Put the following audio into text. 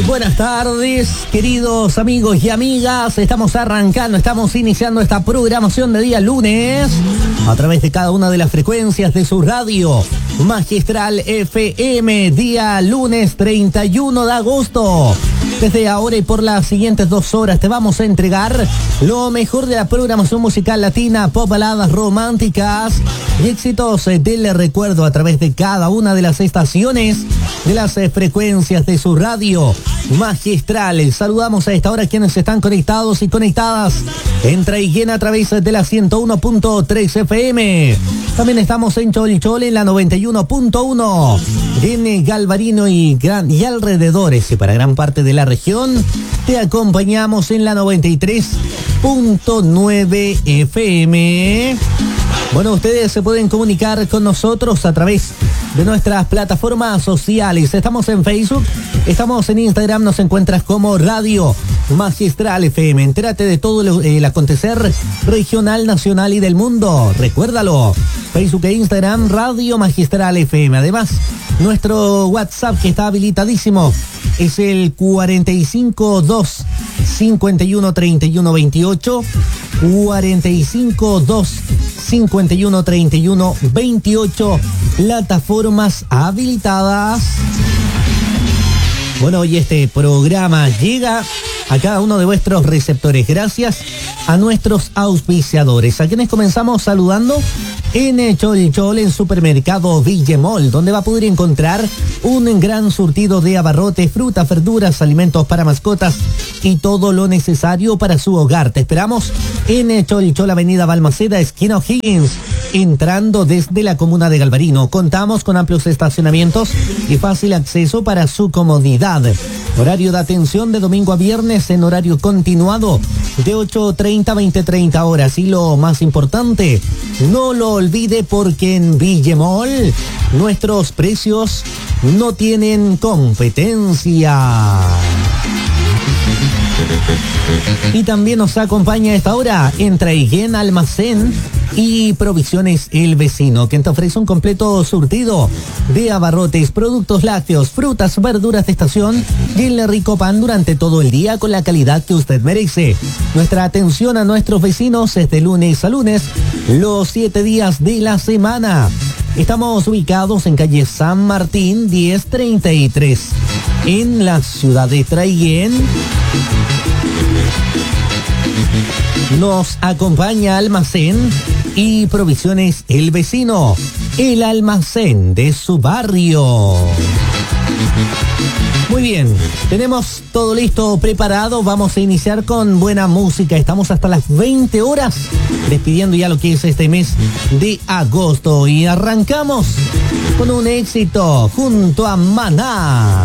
Buenas tardes, queridos amigos y amigas. Estamos arrancando, estamos iniciando esta programación de día lunes a través de cada una de las frecuencias de su radio Magistral FM, día lunes 31 de agosto. Desde ahora y por las siguientes 2 horas te vamos a entregar lo mejor de la programación musical latina, pop, baladas románticas y éxitos del recuerdo a través de cada una de las estaciones de las frecuencias de su radio Magistral. Saludamos a esta hora a quienes están conectados y conectadas en Traiguén a través de la 101.3 FM. También estamos en Cholchol en la 91.1, en Galvarino y alrededores, y para gran parte de la región te acompañamos en la 93.9 FM. Bueno, ustedes se pueden comunicar con nosotros a través de nuestras plataformas sociales. Estamos en Facebook, estamos en Instagram, nos encuentras como Radio Magistral FM. Entérate de todo el acontecer regional, nacional y del mundo. Recuérdalo, Facebook e Instagram, Radio Magistral FM. Además, nuestro WhatsApp, que está habilitadísimo, es el 452 51 31 28, 452 51 31 28, plataformas habilitadas. Bueno, y este programa llega a cada uno de vuestros receptores gracias a nuestros auspiciadores, a quienes comenzamos saludando en Cholchol, en Supermercado Villemol, donde va a poder encontrar un gran surtido de abarrotes, frutas, verduras, alimentos para mascotas y todo lo necesario para su hogar. Te esperamos en Cholchol, Avenida Balmaceda, esquina O'Higgins, entrando desde la comuna de Galvarino. Contamos con amplios estacionamientos y fácil acceso para su comodidad. Horario de atención de domingo a viernes en horario continuado de 8:30 a 20:30 horas. Y lo más importante, no lo olvide, porque en Villemol nuestros precios no tienen competencia. Y también nos acompaña a esta hora en Traiguén Almacén y Provisiones El Vecino, quien te ofrece un completo surtido de abarrotes, productos lácteos, frutas, verduras de estación y el rico pan durante todo el día con la calidad que usted merece. Nuestra atención a nuestros vecinos es de lunes a lunes, los 7 días de la semana. Estamos ubicados en calle San Martín 1033, en la ciudad de Traiguén. Nos acompaña Almacén y Provisiones El Vecino, el almacén de su barrio. Muy bien, tenemos todo listo, preparado. Vamos a iniciar con buena música. Estamos hasta las 20 horas, despidiendo ya lo que es este mes de agosto. Y arrancamos con un éxito junto a Maná.